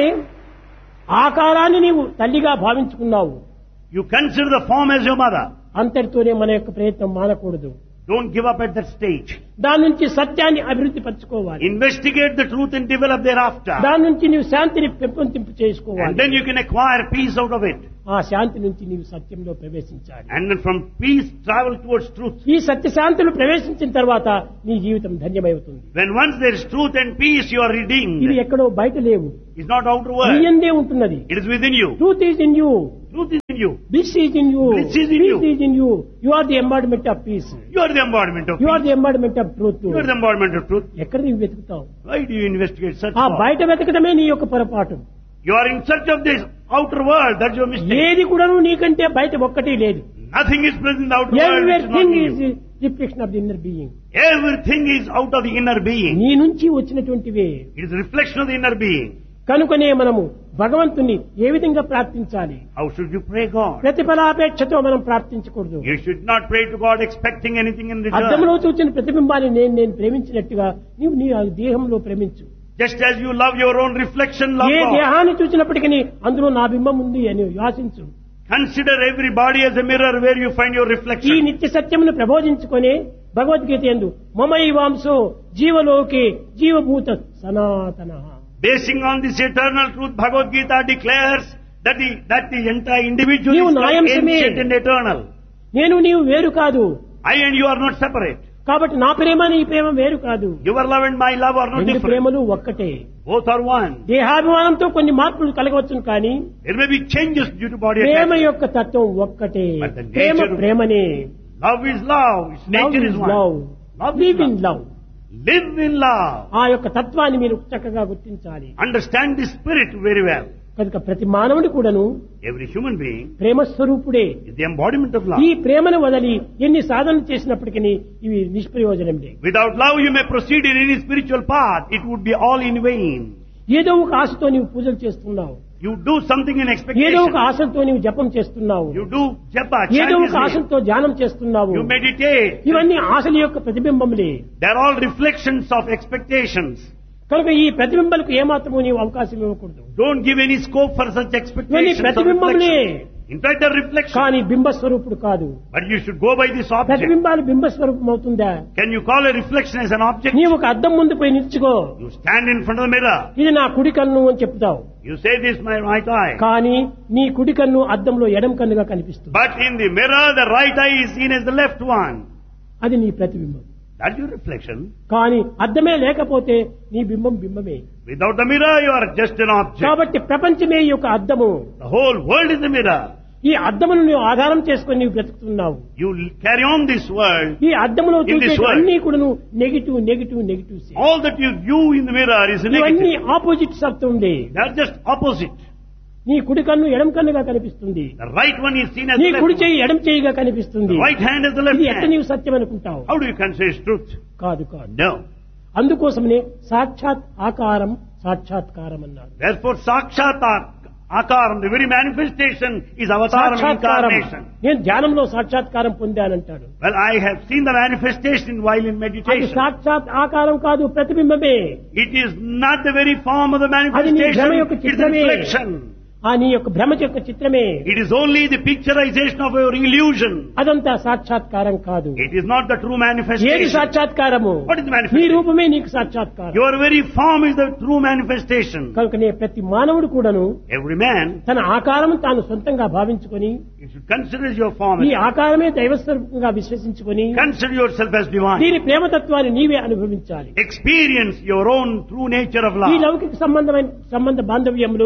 B: ఆకారాన్ని నీవు తల్లిగా భావించుకున్నావు.
A: You consider the form as your mother.
B: అంతటితోనే మన యొక్క ప్రయత్నం మానకూడదు.
A: Don't give up at that stage.
B: దాని నుంచి సత్యాన్ని అభివృద్ధి పరచుకోవాలి.
A: Investigate the truth and develop thereafter.
B: దాని నుంచి నీవు శాంతిని పెంపొందింపు చేసుకోవాలి.
A: And then you can acquire peace out of it.
B: ఆ శాంతి నుంచి నీవు సత్యంలో ప్రవేశించాలి.
A: And then from peace travel towards truth.
B: ఈ సత్య శాంతులు ప్రవేశించిన తర్వాత నీ జీవితం ధన్యమవుతుంది.
A: When once there is truth and peace, you are redeemed.
B: ఇది ఎక్కడో బయట లేవు.
A: It's not outer
B: నీ
A: world.
B: యందే ఉంటున్నది.
A: It is within you.
B: Truth is in you.
A: Truth is in you.
B: Bliss is in you.
A: Bliss is in you.
B: Peace is in you. You are the embodiment of peace.
A: You are the embodiment of
B: You are
A: peace.
B: the embodiment of truth.
A: You are the embodiment of truth.
B: ఎక్కడ నీవు వెతుకుతావు?
A: Why do you investigate such
B: ఆ
A: thought?
B: బయట వెతకడమే నీ యొక్క పొరపాటు.
A: You are in search of this outer world. That's your mistake.
B: ఏది కూడాను నీకంటే బయట ఒక్కటి లేదు.
A: Nothing is present in the outer world. which is not
B: Everything
A: in
B: is
A: you.
B: Reflection of the inner being.
A: Everything is out of the inner being.
B: నీ నుంచి వచ్చినటువంటివే.
A: It is a reflection of the inner being.
B: కనుకనే మనము భగవంతుని ఏ విధంగా ప్రార్థించాలి?
A: How should you pray God?
B: ప్రతిఫలాపేక్షతో మనం ప్రార్థించకూడదు.
A: You should not pray to God expecting anything in
B: అద్దంలో
A: return.
B: చూచిన ప్రతిబింబాన్ని నేను నేను ప్రేమించినట్టుగా నీవు నీ దేహంలో ప్రేమించు.
A: Just as you love your own reflection, love
B: A
A: God.
B: దేహాన్ని చూసినప్పటికీ అందులో నా బింబం ఉంది అని ఆశించు.
A: Consider every body as a mirror where you find your
B: ఈ
A: reflection.
B: నిత్య సత్యమును ప్రబోధించుకొని భగవద్గీత యందు మమైవాంసో జీవలోకే జీవభూత సనాతన.
A: Basing on this eternal truth, Bhagavad Gita declares that the, that the entire individual
B: నీవు
A: is like
B: నాయంశమే.
A: ancient and eternal.
B: నేను నీవు వేరు కాదు.
A: I and you are not separate.
B: కాబట్టి నా ప్రేమ నీ ప్రేమ వేరు కాదు.
A: Your love and my love are not
B: రెండు
A: different.
B: ప్రేమలు ఒక్కటే.
A: Both are one.
B: దేహాభిమానంతో కొన్ని మార్పులు కలగవచ్చును కానీ
A: There may be changes due to body
B: Prema
A: attachment.
B: యొక్క తత్వం ఒక్కటే.
A: But the
B: ప్రేమ
A: nature-
B: ప్రేమనే.
A: Love is love. Its
B: love
A: nature is
B: is
A: one.
B: Love.
A: Love
B: live
A: is
B: in
A: love.
B: Love.
A: Live in love.
B: ఆ యొక్క తత్వాన్ని మీరు చక్కగా గుర్తించాలి.
A: Understand the spirit very well.
B: కనుక ప్రతి మానవుడి కూడాను
A: Every human being
B: ప్రేమ స్వరూపుడే.
A: is the embodiment of love.
B: ఈ ప్రేమను వదలి ఎన్ని సాధనలు చేసినప్పటికీ ఇవి నిష్ప్రయోజనమే.
A: Without love you may proceed in any spiritual path. It would be all in vain.
B: ఏదో ఒక ఆశతో నీవు పూజలు చేస్తున్నావు.
A: You do something in
B: ఏదో
A: expectation.
B: ఒక ఆశతో నీవు జపం చేస్తున్నావు.
A: You do japa,
B: ఏదో
A: chant
B: ఒక
A: his name.
B: ఆశతో ధ్యానం చేస్తున్నావు.
A: You meditate.
B: ఇవన్నీ ఆశల యొక్క ప్రతిబింబములే.
A: They are all reflections of expectations.
B: కనుక ఈ ప్రతిబింబాలకు ఏమాత్రము నీవు అవకాశం ఇవ్వకూడదు.
A: Don't give any scope for such
B: ఇవన్నీ
A: expectations or
B: ప్రతిబింబములే.
A: reflections. In fact, they're reflections.
B: కానీ బింబస్వరూపుడు కాదు.
A: But you should go by this object.
B: ప్రతిబింబాలు బింబస్వరూపం అవుతుందా?
A: Can you call a reflection as an object?
B: నీవు ఒక అద్దం ముందు పోయి నిల్చుకో.
A: You stand in front of the mirror.
B: ఇది నా కుడి కన్ను అని చెప్తావు.
A: You say this is my right eye.
B: కానీ నీ కుడి కన్ను అద్దంలో ఎడం కన్నుగా కనిపిస్తుంది.
A: But in the mirror, the right eye is seen as the left one.
B: అది నీ ప్రతిబింబం.
A: That's your reflection.
B: కానీ అద్దమే లేకపోతే నీ బింబం బింబమే.
A: Without the mirror, you are just an object.
B: కాబట్టి ప్రపంచమే ఈ యొక్క అద్దము.
A: The whole world is a mirror.
B: ఈ అద్దమును నువ్వు ఆధారం చేసుకొని నీవు బ్రతుకుతున్నావు.
A: You carry on this world.
B: ఈ అద్దములో
A: In this
B: చూసే
A: world.
B: అన్ని కూడా negative negative negative
A: All that you view in the mirror is
B: ఇవన్నీ
A: negative.
B: ఆపోజిట్స్ అవుతుంది.
A: They are just opposite.
B: నీ కుడి కన్ను ఎడం కన్నుగా కనిపిస్తుంది.
A: The right one is seen as
B: నీ
A: the
B: కుడి
A: left one.
B: చేయి ఎడం చేయిగా కనిపిస్తుంది.
A: The right hand is the left
B: ఇది ఎట్ట
A: hand.
B: నీవు సత్యం అనుకుంటావు?
A: How do you consider it's truth?
B: కాదు కాదు.
A: No.
B: అందుకోసమనే సాక్షాత్ ఆకారం సాక్షాత్కారం అన్నారు.
A: Therefore, sakshat akaram, the very manifestation, is avataram
B: సాక్షాత్కారం.
A: incarnation.
B: నేను ధ్యానంలో సాక్షాత్కారం పొందానంటాడు.
A: Well, I have seen the manifestation while in
B: అది
A: meditation.
B: సాక్షాత్ ఆకారం కాదు, ప్రతిబింబమే.
A: It is not the very form of the
B: అది నీ
A: manifestation,
B: భ్రమ యొక్క
A: it is the
B: చిత్రమే.
A: reflection.
B: ఆ నీ యొక్క భ్రమ యొక్క చిత్రమే.
A: It is only the picturization of your illusion.
B: అదంతా సాక్షాత్కారం కాదు.
A: It is not the true
B: ఏది
A: manifestation.
B: సాక్షాత్కారము?
A: What is the
B: నీ
A: manifestation?
B: రూపమే నీకు సాక్షాత్కారం.
A: Your very form is the true manifestation.
B: కనుకనే ప్రతి మానవుడు కూడాను
A: Every man,
B: తన ఆకారం తాను సొంతంగా భావించుకొని
A: you should consider your form.
B: ఈ ఆకారమే దైవస్వరూపంగా విశ్వసించుకొని
A: Consider yourself as divine.
B: దీని ప్రేమతత్వాన్ని నీవే అనుభవించాలి.
A: Experience your own true nature of
B: ఈ
A: love.
B: లౌకిక సంబంధమైన సంబంధ బాంధవ్యములు
A: The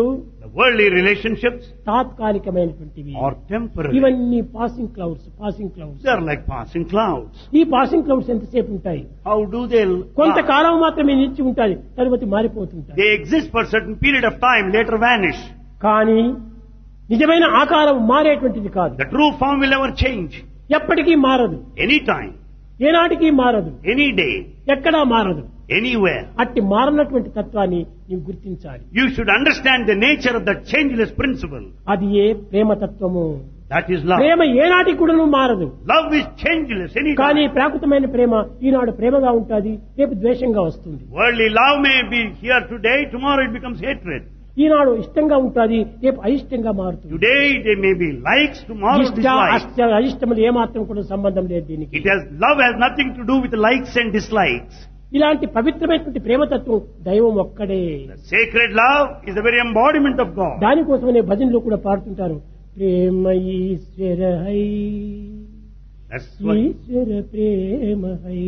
A: worldly relationships
B: తాత్కాలికమైనటువంటివి,
A: are temporary.
B: ఇవన్నీ passing clouds passing clouds.
A: They are like passing clouds.
B: ఈ పాసింగ్ క్లౌడ్స్ ఎంతసేపు ఉంటాయి?
A: How do they last?
B: కొంతకాలం మాత్రమే నిలిచి ఉంటాయి, తరువాత మారిపోతుంటాయి.
A: They exist for a certain period of time, later vanish.
B: కానీ నిజమైన ఆకారం మారేటువంటిది కాదు.
A: The true form will never change.
B: ఎప్పటికీ మారదు,
A: Anytime,
B: ఏనాటికి మారదు,
A: any day,
B: ఎక్కడా మారదు.
A: anywhere.
B: అట్టి మారనటువంటి తత్వాన్ని నీవు గుర్తించాలి.
A: You should understand the nature of that changeless principle.
B: అది ఏ ప్రేమతత్వము.
A: That is love.
B: ప్రేమ ఏనాటికి కూడా మారదు.
A: Love is changeless
B: కానీ
A: anytime.
B: ప్రాకృతమైన ప్రేమ ఈనాడు ప్రేమగా ఉంటుంది, రేపు ద్వేషంగా వస్తుంది.
A: Worldly love may be here today, tomorrow it becomes hatred.
B: ఈనాడు ఇష్టంగా ఉంటుంది, రేపు అయిష్టంగా మారుతుంది.
A: Today they may be likes, tomorrow
B: ఇష్ట
A: dislikes.
B: అష్ట అయిష్టములు ఏమాత్రం కూడా సంబంధం లేదు దీనికి.
A: It has, love has nothing to do with likes and dislikes.
B: ఇలాంటి పవిత్రమైనటువంటి ప్రేమతత్వం దైవం ఒక్కడే.
A: The sacred love is the very embodiment of God.
B: దానికోసమనే భజనలో కూడా పాడుతుంటారు, ప్రేమ ఈశ్వర high,
A: That's why
B: Eshwara Prema high.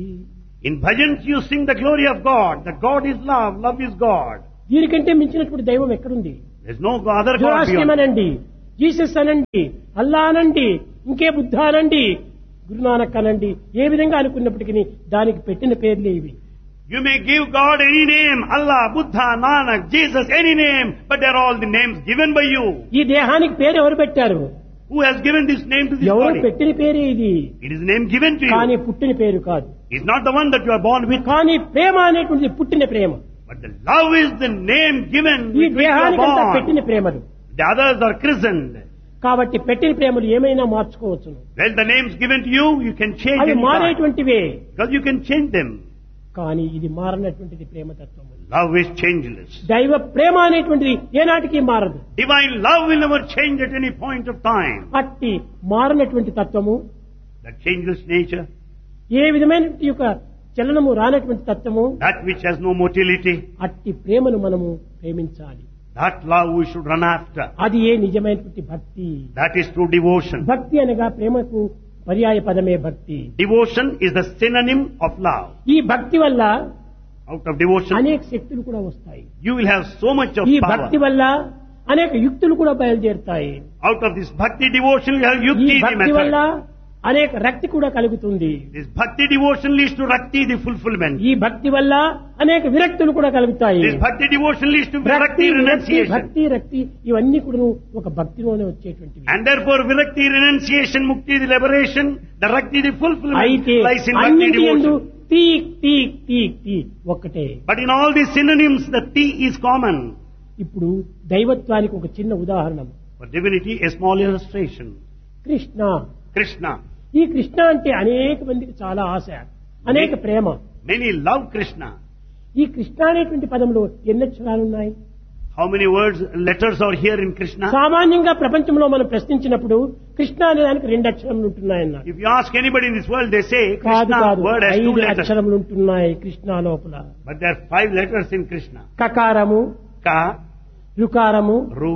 A: in bhajans you sing the glory of God. That God is love, love is God.
B: దీనికంటే మించినటువంటి దైవం ఎక్కడుంది?
A: There's no other God
B: జొరాస్ట్రియం
A: beyond.
B: అనండి, Jesus అనండి, అల్లా అనండి, ఇంకే బుద్ధ అనండి, గురునానక్ అనండి, ఏ విధంగా అనుకున్నప్పటికీ దానికి పెట్టిన పేర్లే ఇవి.
A: You may give God any name, Allah, Buddha, Nanak, Jesus, any name, but they're all the names given by you.
B: ఈ దేహానికి పేరు ఎవరు పెట్టారు?
A: Who has given this name to this
B: ఎవరు
A: body?
B: పెట్టిన పేరే ఇది,
A: It is a name given to
B: కానీ
A: you.
B: పుట్టిన పేరు కాదు.
A: It's not the one that you are born with,
B: కానీ ప్రేమ అనేటువంటిది పుట్టిన ప్రేమ.
A: but the love is the name given
B: ఈ
A: with which you are
B: దేహానికంతా
A: born.
B: పెట్టిన ప్రేమలు.
A: The others are christened.
B: కాబట్టి పెట్టిన ప్రేమలు ఏమైనా మార్చుకోవచ్చును,
A: Well, the names given to you, you can change
B: అవి
A: any time.
B: మారేటువంటివే.
A: Because you can change them.
B: కానీ ఇది మారనటువంటిది ప్రేమతత్వము.
A: Love is changeless.
B: దైవ ప్రేమ అనేటువంటిది ఏనాటికి మారదు.
A: Divine love will never change at any point of time.
B: అట్టి మారనటువంటి తత్వము,
A: That changeless nature,
B: ఏ విధమైన యొక్క చలనము రానటువంటి తత్వము,
A: that which has no motility,
B: అట్టి ప్రేమను మనము ప్రేమించాలి.
A: that love we should run after.
B: అది ఏ నిజమైనటువంటి భక్తి.
A: That is true devotion.
B: భక్తి అనగా ప్రేమకు పర్యాయ పదమే భక్తి.
A: Devotion is the synonym of love.
B: ఈ భక్తి వల్ల
A: Out of devotion,
B: అనేక శక్తులు కూడా వస్తాయి.
A: you will have so much of
B: ఈ
A: power.
B: భక్తి వల్ల అనేక యుక్తులు కూడా బయలుదేరుతాయి.
A: Out of this bhakti devotion, you have
B: ఈ
A: yukti, the
B: భక్తి వల్ల
A: method.
B: అనేక రక్తి కూడా కలుగుతుంది.
A: This bhakti devotion leads to rakti, the fulfillment.
B: ఈ భక్తి వల్ల అనేక విరక్తులు కూడా కలుగుతాయి.
A: This bhakti devotion leads to
B: భక్తి
A: virakti,
B: విరక్తి,
A: renunciation.
B: భక్తి రక్తి ఇవన్నీ కూడా ఒక భక్తిలోనే వచ్చేటువంటివి.
A: And therefore virakti, renunciation, mukti, the liberation, the rakti, the fulfillment
B: అయితే
A: lies in bhakti
B: అన్నింటి యందు
A: devotion.
B: తీక్ తీక్ తీక్ తీ ఒక్కటే.
A: But in all these synonyms, the T is common.
B: ఇప్పుడు దైవత్వానికి ఒక చిన్న ఉదాహరణ.
A: For divinity, a small illustration.
B: Krishna.
A: Krishna.
B: ఈ కృష్ణ అంటే అనేక మందికి చాలా ఆశ, అనేక ప్రేమ.
A: Many love Krishna.
B: ఈ కృష్ణ అనేటువంటి పదంలో ఎన్ని అక్షరాలు ఉన్నాయి?
A: How many words, letters are here in Krishna?
B: సామాన్యంగా ప్రపంచంలో మనం ప్రశ్నించినప్పుడు కృష్ణ అనే దానికి రెండు అక్షరములు ఉంటున్నాయన్నారు.
A: If you ask anybody in this world, they say
B: కాదు
A: Krishna
B: కాదు,
A: word has two
B: ఐదు
A: letters.
B: అక్షరములు ఉంటున్నాయి కృష్ణ లోపల.
A: But there are five letters in Krishna.
B: కకారము,
A: Ka,
B: రుకారము,
A: Ru,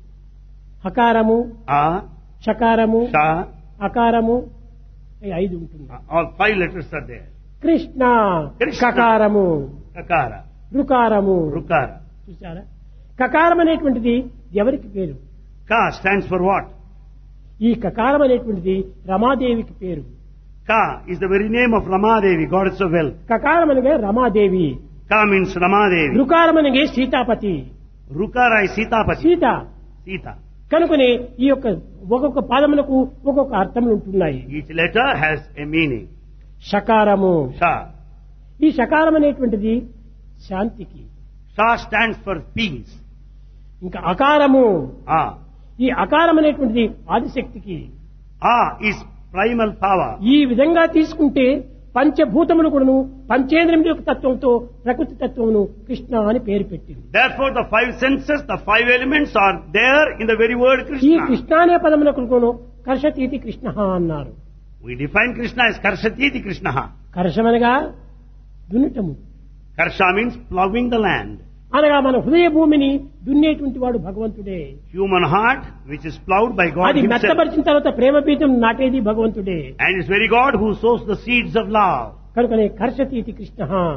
B: హకారము,
A: A,
B: షకారము,
A: Sha,
B: అకారము, ఈ ఐదు ఉంటుంది.
A: all five letters are there.
B: Krishna,
A: Krishna.
B: కకారము,
A: Kakara,
B: రుకారము.
A: Rukara.
B: చూసారా? కకారం అనేటువంటిది ఎవరికి పేరు?
A: Ka stands for what?
B: ఈ కకారం అనేటువంటిది రమాదేవికి పేరు.
A: Ka is the very name of Ramadevi, goddess of wealth.
B: కకారం అనగా రమాదేవి,
A: Ka means Ramadevi.
B: రుకారం అనగా Sitapati,
A: Rukara is Sitapati.
B: Sita.
A: Sita.
B: కనుకనే ఈ యొక్క ఒక్కొక్క పాదములకు ఒక్కొక్క అర్థములు ఉంటున్నాయి.
A: Each letter has a meaning.
B: షకారము,
A: Sha.
B: ఈ షకారం అనేటువంటిది శాంతికి.
A: Sha stands for peace.
B: ఇంకా అకారము,
A: A.
B: ఈ అకారం అనేటువంటిది ఆదిశక్తికి.
A: A is primal power.
B: ఈ విధంగా తీసుకుంటే పంచభూతములు కూడాను పంచేంద్రియం యొక్క తత్వంతో ప్రకృతి తత్వమును కృష్ణ అని పేరు పెట్టింది.
A: Therefore the five senses, the five elements are there in the very word
B: ఈ
A: Krishna.
B: కృష్ణ అనే పదమునకు కర్షతీతి కృష్ణ అన్నారు.
A: We define Krishna as Karshati Krishna.
B: కర్షమనగా దున్నటము,
A: Karsha means plowing the land.
B: అనగా మన హృదయ భూమిని దున్నేటువంటి వాడు భగవంతుడే.
A: Human heart which is plowed by God
B: అది
A: himself.
B: మెత్తపరిచిన తర్వాత ప్రేమ బీజం నాటేది భగవంతుడే.
A: And it's very God who sows the seeds of love.
B: కనుకనే కర్షతీతి Krishna.
A: So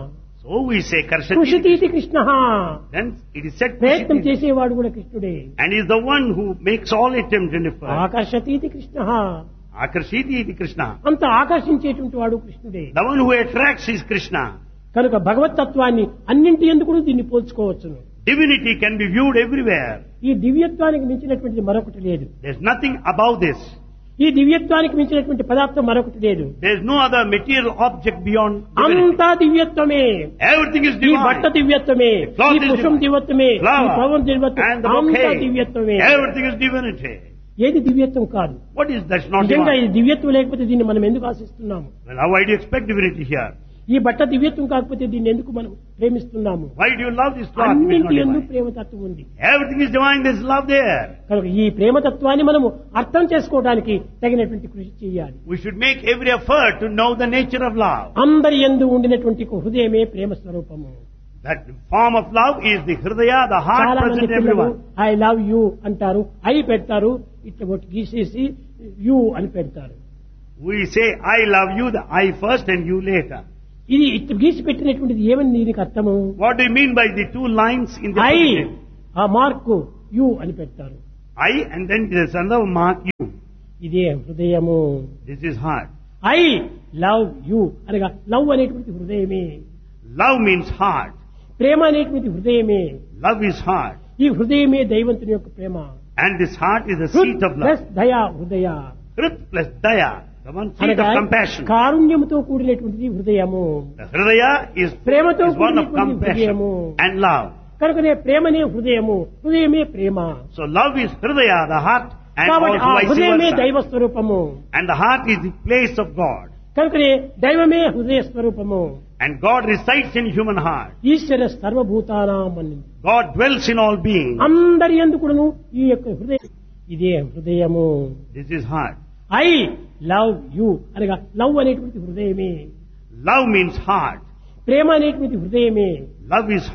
A: So we say Karshati.
B: కృషితీతి Krishna.
A: Then it is said
B: ప్రయత్నం
A: Krishna.
B: చేసేవాడు కూడా కృష్ణుడే.
A: And he is the one who makes all attempts and efforts.
B: ఆకర్షతీతి Krishna.
A: Akarshiti iti Krishna.
B: అంత ఆకర్షించేటువంటి వాడు కృష్ణుడే.
A: The one who attracts is Krishna.
B: కనుక భగవతత్వాన్ని అన్నింటి ఎందుకు దీన్ని పోల్చుకోవచ్చును.
A: Divinity can be viewed everywhere.
B: ఈ దివ్యత్వానికి మించినటువంటిది మరొకటి లేదు.
A: There's nothing above this.
B: ఈ దివ్యత్వానికి మించినటువంటి పదార్థం మరొకటి లేదు.
A: There's no other material object beyond divinity.
B: అంతా దివ్యత్వమే.
A: Everything is
B: ఈ బట్ట
A: divine.
B: దివ్యత్వమే,
A: cloth
B: ఈ
A: is
B: పుష్పం
A: divine.
B: దివ్యత్వమే, ఈ
A: Flower
B: పవన్ దివ్యత్వమే,
A: and the
B: అంతా
A: bouquet.
B: దివ్యత్వమే.
A: Everything is divinity.
B: ఏది దివ్యత్వం కాదు.
A: What is that's not
B: నిజంగా
A: divine?
B: ఇది దివ్యత్వం లేకపోతే దీన్ని మనం ఎందుకు ఆశిస్తున్నాము?
A: Well, how why do you expect divinity here?
B: ఈ బట్ట దివ్యత్వం కాకపోతే దీన్ని ఎందుకు మనం ప్రేమిస్తున్నాము?
A: Why do you love this cloth? It is not
B: అన్నింటి ఎందుకు
A: divine.
B: ప్రేమతత్వం ఉంది.
A: Everything is divine. There's love there.
B: కనుక ఈ ప్రేమతత్వాన్ని మనము అర్థం చేసుకోవడానికి తగినటువంటి కృషి చేయాలి.
A: We should make every effort to know the nature of love.
B: అందరి యందు ఉండినటువంటి హృదయమే ప్రేమ స్వరూపము.
A: That form of love is the hridaya, the heart
B: చాలా మంది
A: present in
B: పిల్లలు
A: everyone.
B: ఐ లవ్ యూ అంటారు, ఐ పెడతారు, ఇట్లా ఒకటి గీసేసి యూ అని పెడతారు.
A: We say, I love you, the I first and you later.
B: ఇది ఇట్లా గీసి పెట్టినటువంటిది ఏమని దీనికి అర్థము?
A: What do you mean by the two lines in the
B: I
A: positive?
B: ఆ మార్కు యూ అని పెడతారు.
A: I and then there's another mark you.
B: ఇదే హృదయము.
A: This is heart.
B: I love you అనగా లవ్ అనేటువంటి హృదయమే,
A: Love means heart.
B: ప్రేమ అనేటువంటి హృదయమే.
A: Love is heart.
B: ఈ హృదయమే దైవంతుని యొక్క ప్రేమ.
A: And this heart is the seat of love.
B: Plus దయా హృదయ
A: Hrit plus daya, the one seat
B: అనగా
A: of compassion.
B: కారుణ్యముతో కూడినటువంటిది హృదయము.
A: The hridaya is,
B: ప్రేమతో
A: is one of
B: కూడినటువంటి
A: compassion
B: హృదయము.
A: and love.
B: కనుకనే ప్రేమనే హృదయము, హృదయమే ప్రేమ.
A: So love is hridaya, the heart, and
B: కాబట్టి ఆ
A: also vice
B: హృదయమే
A: versa.
B: దైవ స్వరూపము.
A: And the heart is the place of God.
B: కనుకనే దైవమే హృదయ స్వరూపము.
A: And God resides in human heart.
B: ఈశ్వర సర్వభూతానాం అనింది.
A: God dwells in all beings.
B: అందరి యందుకును ఈ యొక్క హృదయం ఇదే హృదయము.
A: This is heart.
B: I love you అనగా లవ్ అనేటువంటి హృదయమే,
A: Love means heart.
B: ప్రేమ అనేటువంటి హృదయమే.
A: Love is